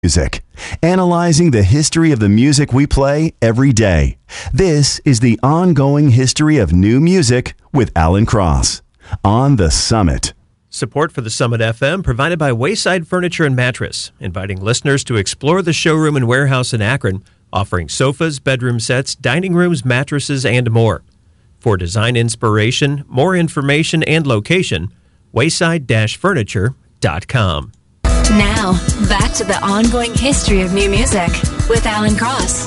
Music, analyzing the history of the music we play every day. This is the ongoing history of new music with Alan Cross on The Summit. Support for The Summit FM provided by Wayside Furniture and Mattress, inviting listeners to explore the showroom and warehouse in Akron, offering sofas, bedroom sets, dining rooms, mattresses, and more. For design inspiration, more information, and location, wayside-furniture.com. Now, back to the ongoing history of new music with Alan Cross.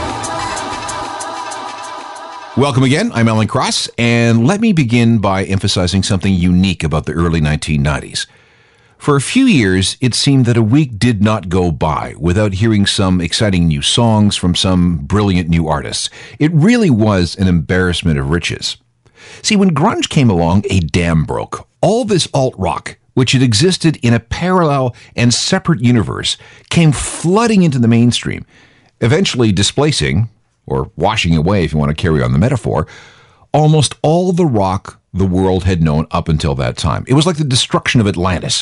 Welcome again. I'm Alan Cross, and let me begin by emphasizing something unique about the early 1990s. For a few years, it seemed that a week did not go by without hearing some exciting new songs from some brilliant new artists. It really was an embarrassment of riches. See, when grunge came along, a dam broke. All this alt-rock, which had existed in a parallel and separate universe, came flooding into the mainstream, eventually displacing, or washing away if you want to carry on the metaphor, almost all the rock the world had known up until that time. It was like the destruction of Atlantis.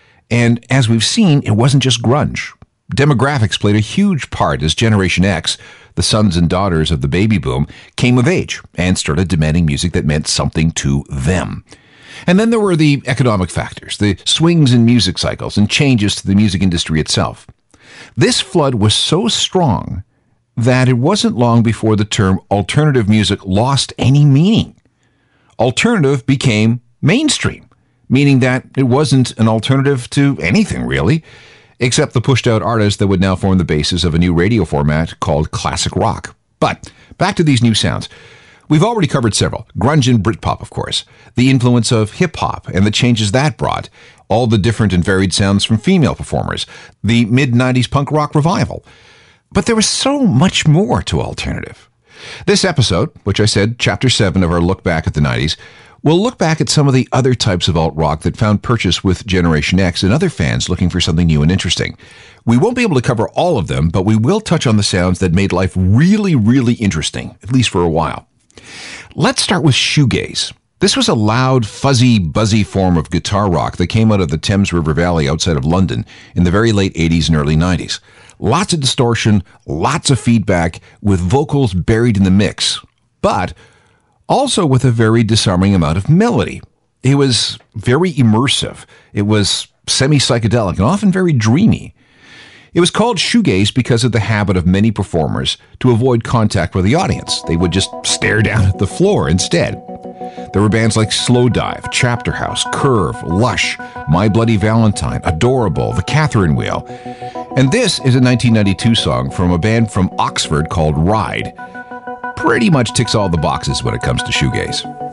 And as we've seen, it wasn't just grunge. Demographics played a huge part as Generation X, the sons and daughters of the baby boom, came of age and started demanding music that meant something to them. And then there were the economic factors, the swings in music cycles and changes to the music industry itself. This flood was so strong that it wasn't long before the term alternative music lost any meaning. Alternative became mainstream, meaning that it wasn't an alternative to anything really, except the pushed out artists that would now form the basis of a new radio format called classic rock. But back to these new sounds. We've already covered several. Grunge and Britpop, of course. The influence of hip-hop and the changes that brought. All the different and varied sounds from female performers. The mid-90s punk rock revival. But there was so much more to alternative. This episode, which I said Chapter 7 of our look back at the 90s, will look back at some of the other types of alt-rock that found purchase with Generation X and other fans looking for something new and interesting. We won't be able to cover all of them, but we will touch on the sounds that made life really, really interesting, at least for a while. Let's start with shoegaze. This was a loud, fuzzy, buzzy form of guitar rock that came out of the Thames River Valley outside of London in the very late 80s and early 90s. Lots of distortion, lots of feedback, with vocals buried in the mix, but also with a very disarming amount of melody. It was very immersive. It was semi-psychedelic and often very dreamy. It was called shoegaze because of the habit of many performers to avoid contact with the audience. They would just stare down at the floor instead. There were bands like Slowdive, Chapter House, Curve, Lush, My Bloody Valentine, Adorable, The Catherine Wheel. And this is a 1992 song from a band from Oxford called Ride. Pretty much ticks all the boxes when it comes to shoegaze.